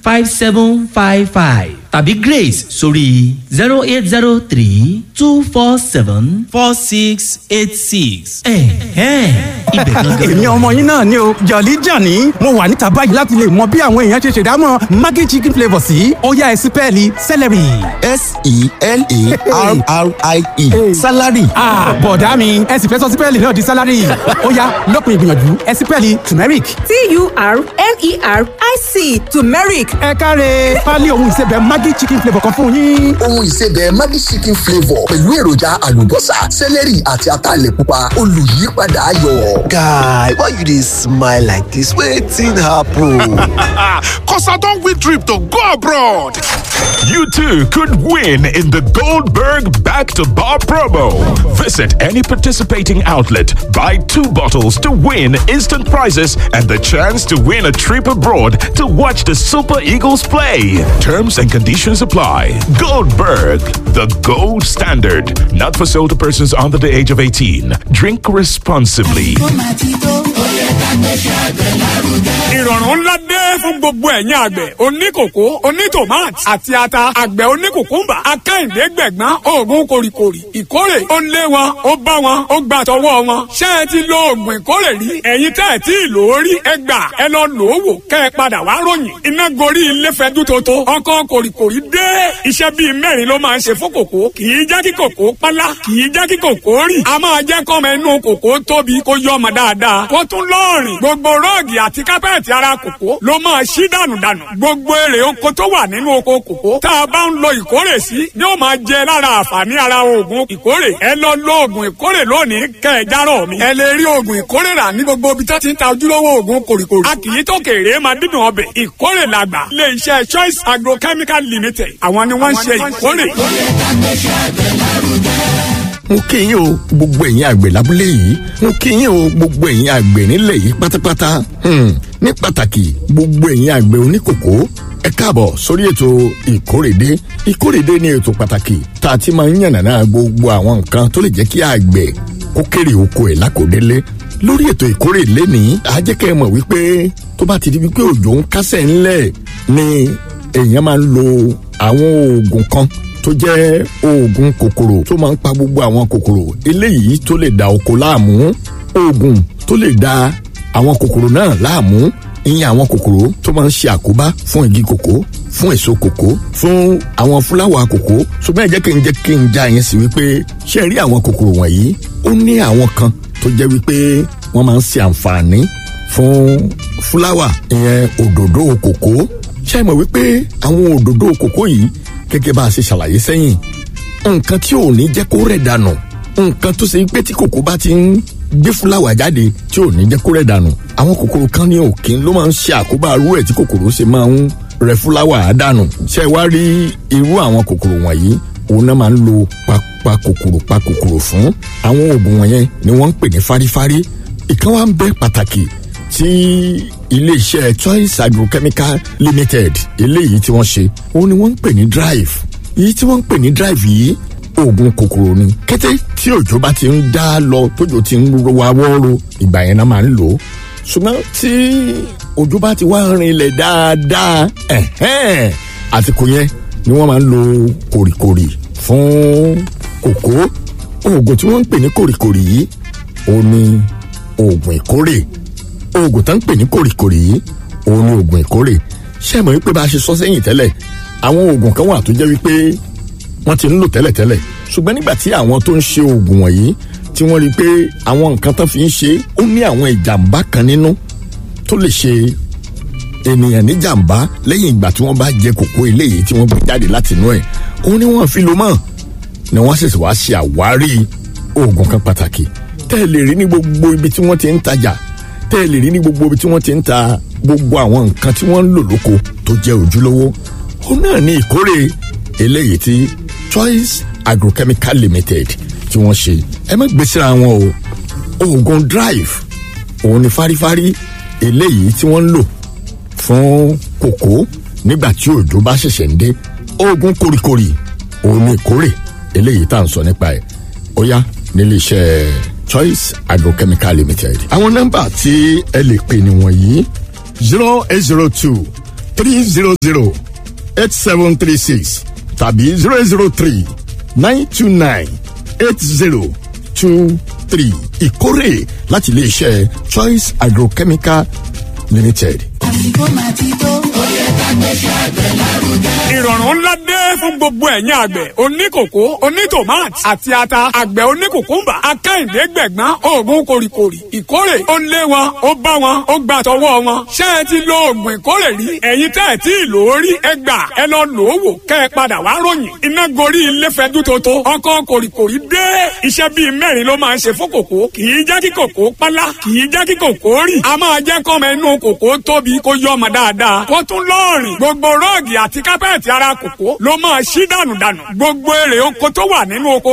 5755 tàbí Grace sórí 0803-247-4686. ibẹ̀ gangan. èmi ọmọ yín náà ni o Jolly Johnny mo wà níta báyìí láti lè mọ bí àwọn èèyàn ṣe ṣèdámọ̀ Maggi chicken flavour sí ó yá ẹ sí pẹ́ẹ́lí celery. SELARRIE salary. bọ̀dá mi ẹ sì fẹ́ sọ sí pẹ́ẹ́lì náà di salary ó yá lópin ìgbìyànjú ẹ sí pẹ́ẹ́lì turmeric. TURMERIC turmeric. ẹ káre pálí ohun ìsebẹ̀ Maggi chicken flavour kan fún yín. Ohun ìsebẹ̀ Maggi chicken flavour pẹ̀lú èròjà àlùbọ́sà celery àti ataalẹ̀ pupa olùyípadà ayọ̀. Guy, why you dey smile like this? Wetin happen? Cause I don win trip to go abroad. You too could win in the Goldberg Back-to-Bar promo. Visit any participating outlet, buy 2 bottles to win instant prizes and the chance to win a trip abroad to watch the Super Eagles play. Terms and conditions apply. Goldberg, the gold standard. Not for sale to persons under the age of 18. Drink responsibly. Ìrọ̀rùn ńlá dé fún gbogbo ẹ̀yin àgbẹ̀ oníkòkó onítòmátì àti ata àgbẹ̀ oníkòkúmbà akáìndé gbẹ̀gbọ́n oògùn kòrìkòrì ìkórè ó lé wọn ó bá wọn ó gbà tọwọ́ wọn ṣé ẹ ti lo oògùn ìkórè rí ẹ̀yin tẹ́ ẹ tí ì lò ó rí ẹ gbà ẹ lọ lò ó wò kẹ́ ẹ padà wá ròyìn iná gorí ilé fẹ́dú tótó ọkọ̀ kòrìkòrì dé iṣẹ́ bíi mẹ́rin ló máa ń ṣe fún kòkó kì í jẹ́ kí kòkó pálá kì í jẹ́ kí kòkó rì a máa jẹ́ kọ́mọ inú kòkó tóbi kó yọ ọmọ dáadáa kó tún lọ́ọ̀rìn gbogbo rọ́ọ̀gì àti kápẹ́ẹ̀tì ara kòkó ló máa ṣí dànù gbogbo èrè oko tó wà nínú oko kòkó tá a bá ń lo ìkórè sí yóò máa jẹ lára àǹfààní ara oògùn ìkórè ẹ lọ lo oògùn ìkórè lónìí kẹ́ ẹ járọ̀ mi ẹ lè rí oògùn ìkórè rà ní gbogbo ibi tó ti ń ta ojúlówó oògùn kòrìkòrì a kì í tó kéré máa dídùn ọbẹ̀ ìkórè làgbà ilé iṣẹ́ Choice Agrochemical Limited àwọn ni wọ́n ń ṣe ìkórè. mo kí yín o gbogbo ẹ̀yin àgbẹ̀ lábúlé yìí mo kí yín o gbogbo ẹ̀yin àgbẹ̀ nílẹ̀ yìí pátápátá ní pàtàkì gbogbo ẹ̀yin àgbẹ̀ oníkòkó ẹ káàbọ̀ sórí ètò ìkórèdé. Ìkórèdé ni ètò pàtàkì tá a ti máa ń yànnàná gbogbo àwọn nǹkan tó lè jẹ́ kí àgbẹ̀ kó kéré oko ẹ̀ lákòdélé. Lórí ètò ìkórè lénìí àjẹkẹ́ mọ̀ wípé tó bá ti di wípé òjò ń kásẹ̀ ńlẹ̀ ni èèyàn máa ń lo àwọn oògùn kan tó jẹ́ oògùn kòkòrò tó máa ń pa gbogbo àwọn kòkòrò eléyìí tó lè da oko láàmú, oògùn tó lè da àwọn kòkòrò náà láàmú, ìyẹn àwọn kòkòrò tó máa ń ṣe àkóbá fún igi kòkó, fún èso kòkó, fún àwọn fúláwà kòkó. ṣùgbọ́n ẹ jẹ́ kí n já yẹn sí wípé ṣé rí àwọn kòkòrò wọ̀nyí ó ní àwọn kan tó jẹ́ wípé wọ́n máa ń ṣe àǹfààní fún fúláwà ìyẹn òdòdó kòkó. ṣé ẹ mọ̀ wípé àwọn òdòdó kòkó yìí gẹ́gẹ́ bá a ṣe ṣàlàyé sẹ́yìn nǹkan tí ò ní jẹ́ kó rẹ̀ dànù, nǹkan tó ṣe pé tí kòkó bá ti ń gbé fúláwà jáde tí ò ní jẹ́ kó rẹ̀ dànù, àwọn kòkòrò kan ní òkè ló máa ń ṣe àkóbá irú ẹ̀ tí kòkòrò ṣe máa ń rẹ̀ fúláwà dànù. ṣé wá rí irú àwọn kòkòrò wọ̀nyí òun náà máa ń lo pa kòkòrò fún àwọn oògùn wọ̀nyẹn ni wọ́n ń pè ní fárífárí. ìkan wá ń bẹ pàtàkì tí iléeṣẹ́ Choice Agrochemical Limited eléyìí tí wọ́n ṣe òun ni wọ́n ń pè ní drive. èyí tí wọ́n ń pè ní drive yìí oògùn kòkòrò ni. kété tí òjò bá ti ń dá lọ tójò ti ń wá wọ́ọ́rọ́ ìgbà yẹn náà máa ń lò ó. ṣùgbọ́n tí òjò bá ti wá rinlẹ̀ dáadáa àsìkò yẹn ni wọ́n máa ń lo kòrìkòrì fún kòkó. oògùn tí wọ́n ń pè ní kòrìkòrì yìí òun ni oògùn ìkórè. oògùn tó ń pè ní kòrìkòrì yìí òun ni oògùn ìkórè. ṣé ẹ mọ̀ wípé bá a ṣe sọ sẹ́yìn tẹ́lẹ̀ àwọn oògùn kan wà tó jẹ́ wípé wọ́n ti ń lò tẹ́lẹ̀tẹ́lẹ̀ ṣùgbọ́n nígbà tí àwọn tó ń ṣe oògùn wọ̀nyí tí wọ́n rí i pé àwọn nǹkan tán fi ń ṣe ó ní àwọn ìjàmbá kan nínú tó lè ṣe ènìyàn ní jàmbá lẹ́yìn ìgbà tí wọ́n bá jẹ kòkó eléyìí tí wọ́n gbé jáde láti inú ẹ̀ òun ni wọ́n fi lò mọ́ ni wọ́n ṣẹ̀ṣẹ̀ wá ṣe àwárí oògùn kan pàtàkì tẹ́ ẹ lè rí ní gbogbo ibi tí wọ́n ti ń tajà, tẹ́ ẹ lè rí ní gbogbo ibi tí wọ́n ti ń ta gbogbo àwọn nǹkan tí wọ́n ń lò lóko tó jẹ́ ojúlówó. òun náà ní ìkórè eléyìí tí Choice Agrochemical Limited tí wọ́n ṣe. ẹ má gbé síra wọn o. oògùn drive òun ni fárífárí eléyìí tí wọ́n ń lò fún kòkó nígbà tí òjò bá ṣẹ̀ṣẹ̀ ń dé. oògùn kòrìkòrì òun ni ìkórè eléyìí tá à ń sọ nípa ẹ̀. ó yá nílé iṣẹ́ Choice Agrochemical Limited. àwọn nọ́mbà tí ẹ lè pè ní wọ̀nyí 0802 0803736 tàbí 08039298023 ìkórè láti iléeṣẹ́ Choice Agrochemical Limited. ìrọ̀rùn ńlá dé fún gbogbo ẹ̀yin àgbẹ̀ oníkòkó onítòmátì àti ata àgbẹ̀ oníkòkúmbà akáìndé gbẹ̀gbọ́n oògùn kòrìkòrì ìkórè ó lé wọn ó bá wọn ó gbà tọwọ́ wọn ṣé ẹ ti lo oògùn ìkórè rí ẹ̀yin tẹ́ ẹ tí ì lò ó rí ẹ gbà ẹ lọ lò ó wò kẹ́ ẹ padà wá ròyìn iná gorí ilé fẹ́dú tótó ọkọ̀ kòrìkòrì dé iṣẹ́ bíi mẹ́rin ló máa ń ṣe fún kòkó kì í jẹ́ kí kòkó pálá kì í jẹ́ kí kòkó rì a máa jẹ́ kọ́mọ inú kòkó tóbi kó yọ ọmọ dáadáa kó tún lọ́ọ̀rìn gbogbo rọ́ọ̀gì àti kápẹ́ẹ̀tì ara kòkó ló máa ṣí dànù gbogbo èrè oko tó wà nínú oko